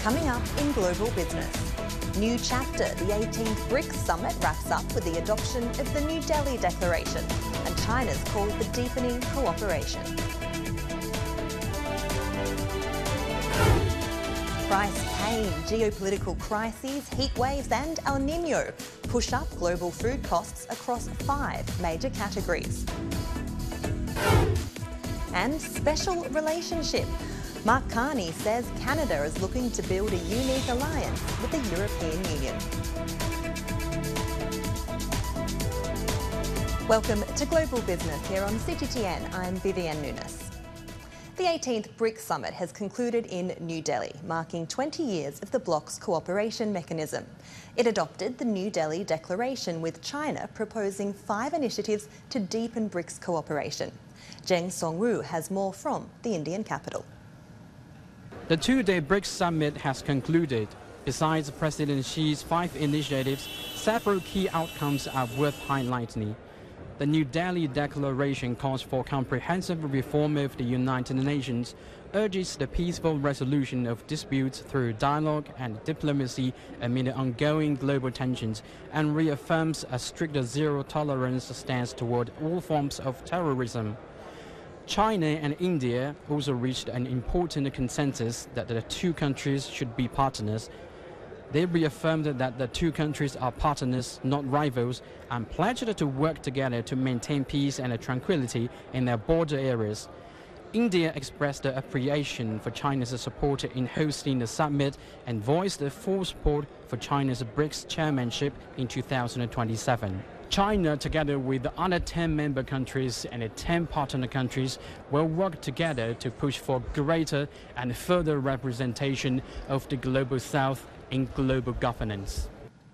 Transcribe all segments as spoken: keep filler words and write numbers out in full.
Coming up in Global Business. New chapter, the eighteenth BRICS Summit wraps up with the adoption of the New Delhi Declaration and China's call for deepening cooperation. Price pain, geopolitical crises, heat waves and El Nino push up global food costs across five major categories. And special relationship. Mark Carney says Canada is looking to build a unique alliance with the European Union. Welcome to Global Business here on C G T N. I'm Vivienne Nunes. The eighteenth BRICS Summit has concluded in New Delhi, marking twenty years of the bloc's cooperation mechanism. It adopted the New Delhi Declaration, with China proposing five initiatives to deepen BRICS cooperation. Zheng Songwu has more from the Indian capital. The two-day BRICS Summit has concluded. Besides President Xi's five initiatives, several key outcomes are worth highlighting. The New Delhi Declaration calls for comprehensive reform of the United Nations, urges the peaceful resolution of disputes through dialogue and diplomacy amid ongoing global tensions, and reaffirms a stricter zero-tolerance stance toward all forms of terrorism. China and India also reached an important consensus that the two countries should be partners. They reaffirmed that the two countries are partners, not rivals, and pledged to work together to maintain peace and tranquility in their border areas. India expressed appreciation for China's support in hosting the summit and voiced full support for China's BRICS chairmanship in two thousand twenty-seven. China, together with the other ten member countries and the ten partner countries, will work together to push for greater and further representation of the Global South in global governance.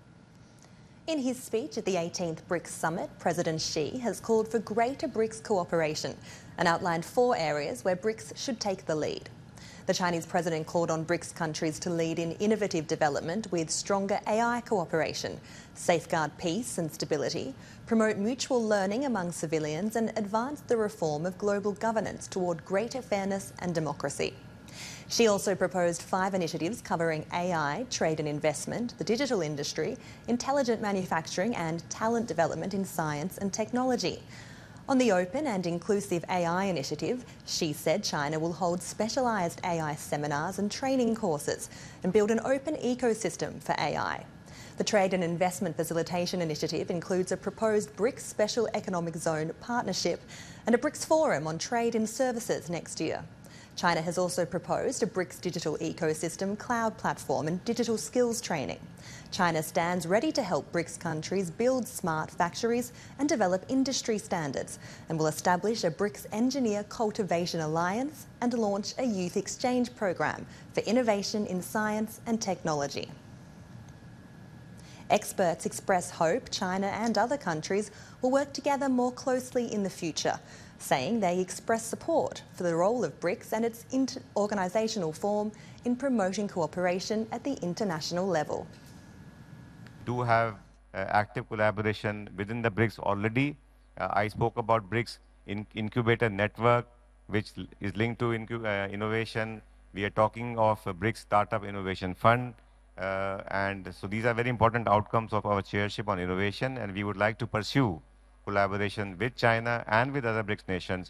In his speech at the eighteenth BRICS Summit, President Xi has called for greater BRICS cooperation and outlined four areas where BRICS should take the lead. The Chinese president called on BRICS countries to lead in innovative development with stronger A I cooperation, safeguard peace and stability, promote mutual learning among civilians, and advance the reform of global governance toward greater fairness and democracy. She also proposed five initiatives covering A I, trade and investment, the digital industry, intelligent manufacturing and talent development in science and technology. On the Open and Inclusive A I initiative, she said China will hold specialised A I seminars and training courses and build an open ecosystem for A I. The Trade and Investment Facilitation Initiative includes a proposed BRICS Special Economic Zone partnership and a BRICS Forum on trade and services next year. China has also proposed a BRICS digital ecosystem cloud platform and digital skills training. China stands ready to help BRICS countries build smart factories and develop industry standards, and will establish a BRICS Engineer Cultivation Alliance and launch a youth exchange program for innovation in science and technology. Experts express hope China and other countries will work together more closely in the future, saying they express support for the role of BRICS and its organisational form in promoting cooperation at the international level. Do have uh, active collaboration within the BRICS already. Uh, I spoke about BRICS in Incubator Network, which is linked to incu uh, innovation. We are talking of a BRICS Startup Innovation Fund. Uh, and so these are very important outcomes of our chairship on innovation, and we would like to pursue collaboration with China and with other BRICS nations